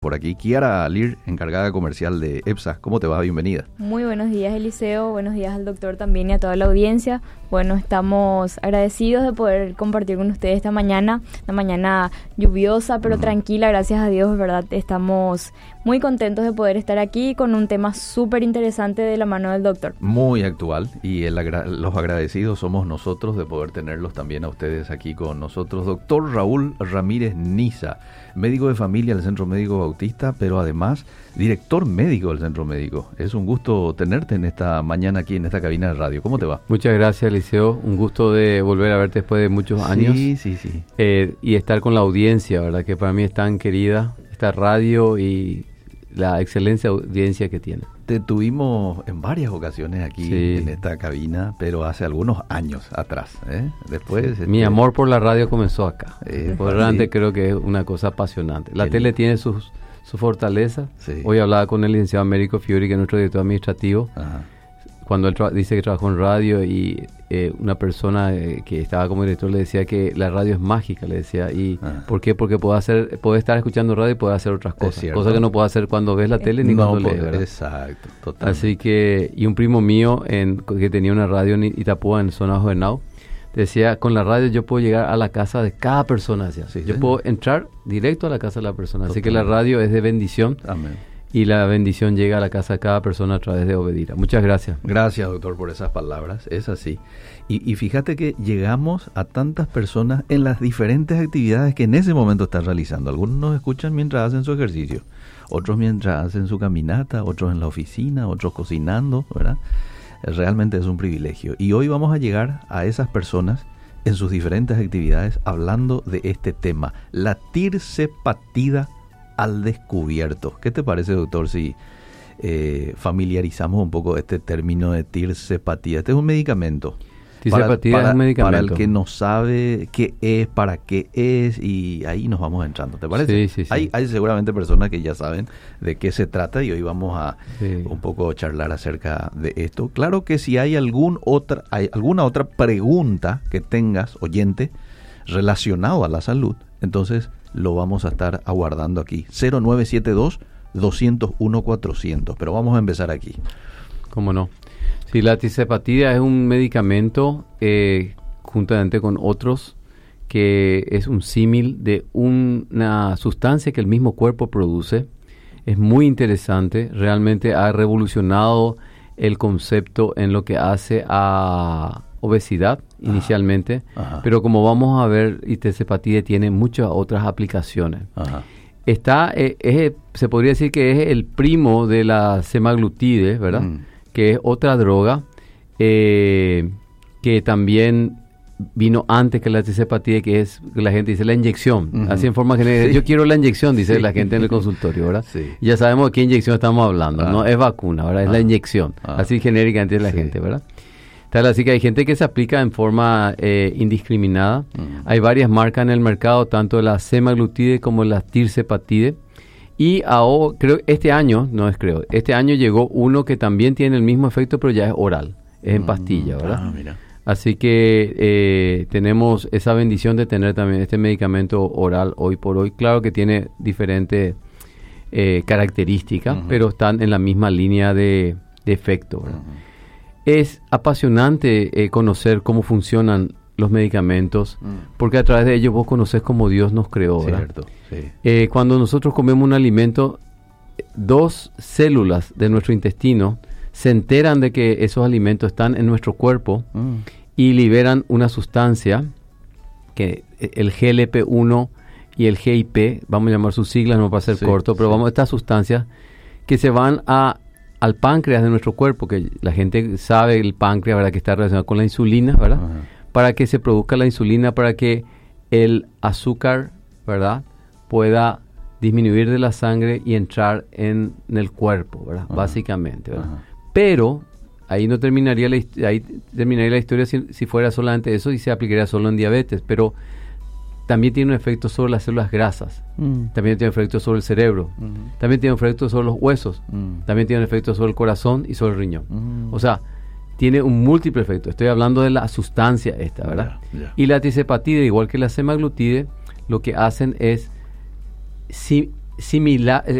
Por aquí, Kiara Alir, encargada comercial de EPSA. ¿Cómo te va? Bienvenida. Muy buenos días, Eliseo. Buenos días al doctor también y a toda la audiencia. Bueno, estamos agradecidos de poder compartir con ustedes esta mañana. Una mañana lluviosa, pero tranquila, gracias a Dios, ¿verdad? Estamos muy contentos de poder estar aquí con un tema súper interesante de la mano del doctor. Muy actual, y los agradecidos somos nosotros de poder tenerlos también a ustedes aquí con nosotros. Doctor Raúl Ramírez Niza, médico de familia del Centro Médico Bautista, pero además director médico del Centro Médico. Es un gusto tenerte en esta mañana aquí en esta cabina de radio. ¿Cómo te va? Muchas gracias, Eliseo. Un gusto de volver a verte después de muchos años. Sí. Y estar con la audiencia, ¿verdad? Que para mí es tan querida esta radio y la excelente audiencia que tiene. Te tuvimos en varias ocasiones aquí en esta cabina, pero hace algunos años atrás. Después mi amor por la radio comenzó acá. Realmente creo que es una cosa apasionante. La tele tiene su fortaleza. Sí. Hoy hablaba con el licenciado Américo Fiori, que es nuestro director administrativo. Ajá. Cuando él dice que trabajó en radio, y una persona que estaba como director le decía que la radio es mágica, le decía. ¿Y por qué? Porque puede estar escuchando radio y puede hacer otras cosas. Cosas que no puede hacer cuando ves la tele ni cuando lees, ¿verdad? Exacto, totalmente. Así que, y un primo mío que tenía una radio en Itapúa, en zona Juvenal, decía, con la radio yo puedo llegar a la casa de cada persona. Decía. Sí, yo puedo entrar directo a la casa de la persona. Totalmente. Así que la radio es de bendición. Amén. Y la bendición llega a la casa de cada persona a través de Obedira. Muchas gracias. Gracias, doctor, por esas palabras. Es así. Y fíjate que llegamos a tantas personas en las diferentes actividades que en ese momento están realizando. Algunos nos escuchan mientras hacen su ejercicio, otros mientras hacen su caminata, otros en la oficina, otros cocinando, ¿verdad? Realmente es un privilegio. Y hoy vamos a llegar a esas personas en sus diferentes actividades hablando de este tema, la tirsepatida al descubierto. ¿Qué te parece, doctor, si familiarizamos un poco este término de tirsepatía? Este es un medicamento. Tirsepatía es un medicamento. Para el que no sabe qué es, para qué es, y ahí nos vamos entrando. ¿Te parece? Sí. Hay seguramente personas que ya saben de qué se trata, y hoy vamos a un poco charlar acerca de esto. Claro que si hay alguna otra pregunta que tengas, oyente, relacionado a la salud, entonces lo vamos a estar aguardando aquí. 0972-201-400. Pero vamos a empezar aquí. ¿Cómo no? Sí, la tirsepatida es un medicamento, juntamente con otros, que es un símil de una sustancia que el mismo cuerpo produce. Es muy interesante. Realmente ha revolucionado el concepto en lo que hace a obesidad inicialmente, pero como vamos a ver, tirsepatida tiene muchas otras aplicaciones. Se podría decir que es el primo de la semaglutide, ¿verdad? Que es otra droga que también vino antes que la tirsepatida, que es, la gente dice, la inyección. Así en forma general, yo quiero la inyección, dice la gente en el consultorio, ¿verdad? Sí. Ya sabemos de qué inyección estamos hablando, no es vacuna, ¿verdad? Es la inyección, así genéricamente la gente, ¿verdad? Así que hay gente que se aplica en forma indiscriminada. Hay varias marcas en el mercado, tanto la semaglutide como la tirsepatide. Y ahora, este año llegó uno que también tiene el mismo efecto, pero ya es oral, es en pastilla, ¿verdad? Mira. Así que tenemos esa bendición de tener también este medicamento oral hoy por hoy. Claro que tiene diferentes características, pero están en la misma línea de efecto, ¿verdad? Es apasionante conocer cómo funcionan los medicamentos, porque a través de ellos vos conocés cómo Dios nos creó, ¿verdad? Cierto, sí. Cuando nosotros comemos un alimento, 2 células de nuestro intestino se enteran de que esos alimentos están en nuestro cuerpo y liberan una sustancia, que el GLP-1 y el GIP, vamos a llamar sus siglas, no para ser corto, pero estas sustancias que se van al páncreas de nuestro cuerpo, que la gente sabe el páncreas, ¿verdad?, que está relacionado con la insulina, ¿verdad? Para que se produzca la insulina, para que el azúcar, ¿verdad?, pueda disminuir de la sangre y entrar en el cuerpo, ¿verdad?, básicamente, ¿verdad? Pero ahí no terminaría la historia si fuera solamente eso y se aplicaría solo en diabetes, pero también tiene un efecto sobre las células grasas, también tiene un efecto sobre el cerebro, también tiene un efecto sobre los huesos, también tiene un efecto sobre el corazón y sobre el riñón. O sea, tiene un múltiple efecto. Estoy hablando de la sustancia esta, ¿verdad? Yeah. Y la tirsepatida, igual que la semaglutide, lo que hacen es similar,